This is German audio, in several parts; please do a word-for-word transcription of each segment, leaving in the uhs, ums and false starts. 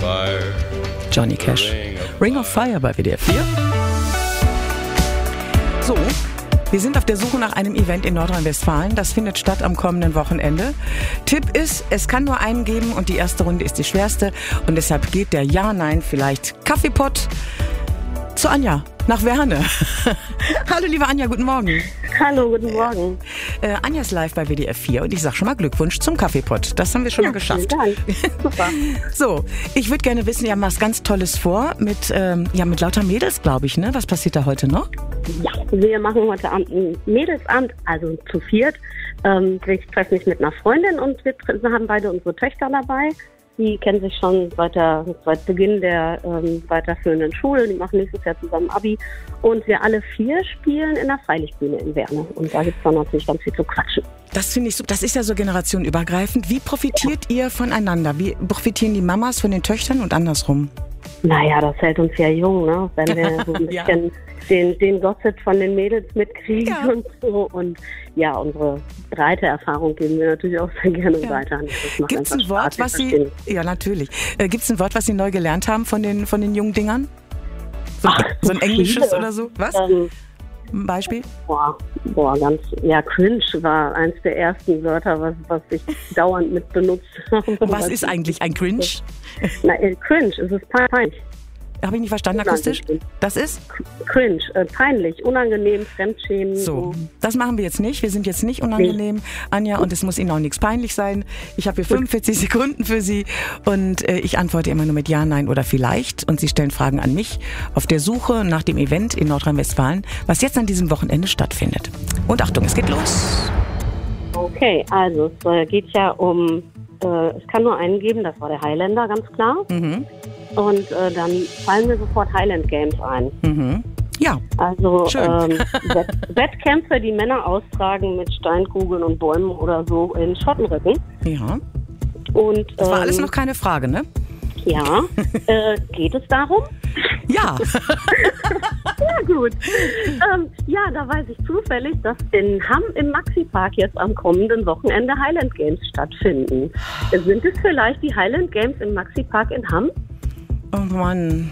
Johnny Cash. Ring of Fire bei W D R vier. So, wir sind auf der Suche nach einem Event in Nordrhein-Westfalen. Das findet statt am kommenden Wochenende. Tipp ist, es kann nur einen geben und die erste Runde ist die schwerste. Und deshalb geht der Ja-Nein vielleicht Kaffeepott zu Anja nach Werne. Hallo liebe Anja, guten Morgen. Hallo, guten Morgen. Äh, Anja ist live bei W D R vier und ich sage schon mal Glückwunsch zum Kaffeepott. Das haben wir schon Ja, mal geschafft. vielen Dank. Super. So, ich würde gerne wissen, ihr habt was ganz Tolles vor mit, ähm, ja, mit lauter Mädels, glaube ich, ne? Was passiert da heute noch? Ja, wir machen heute Abend ein Mädelsamt, also zu viert. Ähm, ich treffe mich mit einer Freundin und wir tre- haben beide unsere Töchter dabei. Die kennen sich schon seit, der, seit Beginn der ähm, weiterführenden Schule. Die machen nächstes Jahr zusammen Abi. Und wir alle vier spielen in der Freilichtbühne in Werne. Und da gibt es dann natürlich ganz viel zu quatschen. Das finde ich so, das ist ja so generationenübergreifend. Wie profitiert ja. ihr voneinander? Wie profitieren die Mamas von den Töchtern und andersrum? Naja, das hält uns ja jung, ne? Wenn wir so ein ja. bisschen den, den Gossip von den Mädels mitkriegen ja. und so. Und ja, unsere breite Erfahrung geben wir natürlich auch sehr gerne ja. weiter. Gibt es ein Wort, Spaß, was Sie, ja natürlich, äh, gibt es ein Wort, was Sie neu gelernt haben von den, von den jungen Dingern? So, Ach, so ein englisches viele. oder so? Was? Ähm, Ein Beispiel? Boah, boah, ganz, ja, cringe war eins der ersten Wörter, was, was ich dauernd mit benutzt habe. Was ist eigentlich ein Cringe? Na, äh, cringe, es ist peinlich. Habe ich nicht verstanden akustisch? Das ist? Cringe, äh, peinlich, unangenehm, Fremdschämen. So, das machen wir jetzt nicht. Wir sind jetzt nicht unangenehm, Anja, und es muss Ihnen auch nichts peinlich sein. Ich habe hier fünfundvierzig Sekunden für Sie und äh, ich antworte immer nur mit Ja, Nein oder Vielleicht und Sie stellen Fragen an mich auf der Suche nach dem Event in Nordrhein-Westfalen, was jetzt an diesem Wochenende stattfindet. Und Achtung, es geht los. Okay, also es äh, geht ja um, äh, es kann nur einen geben, das war der Highlander, ganz klar. Mhm. Und äh, dann fallen mir sofort Highland Games ein. Mhm. Ja. Also Schön. ähm, Wett- Wettkämpfe, die Männer austragen mit Steinkugeln und Bäumen oder so in Schottenrücken. Ja. Und, Das war ähm, alles noch keine Frage, ne? Ja. äh, geht es darum? Ja. Ja, gut. Ähm, ja, da weiß ich zufällig, dass in Hamm im Maxi-Park jetzt am kommenden Wochenende Highland Games stattfinden. Sind es vielleicht die Highland Games im Maxi-Park in Hamm? Oh Mann.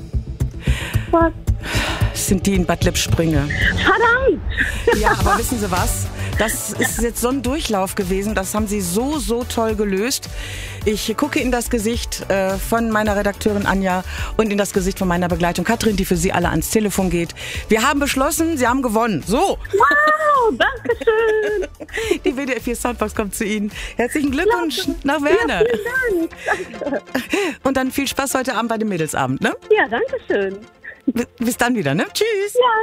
Was? Sind die in Bad Lippspringe? Verdammt! Ja, aber wissen Sie was? Das ist jetzt so ein Durchlauf gewesen. Das haben Sie so, so toll gelöst. Ich gucke in das Gesicht äh, von meiner Redakteurin Anja und in das Gesicht von meiner Begleitung Katrin, die für Sie alle ans Telefon geht. Wir haben beschlossen, Sie haben gewonnen. So. Wow, danke schön. Die W D R vier Soundbox kommt zu Ihnen. Herzlichen Glückwunsch Klasse. nach Werne. Ja, vielen Dank. Danke. Und dann viel Spaß heute Abend bei dem Mädelsabend, ne? Ja, danke schön. Bis dann wieder, ne? Tschüss. Ja,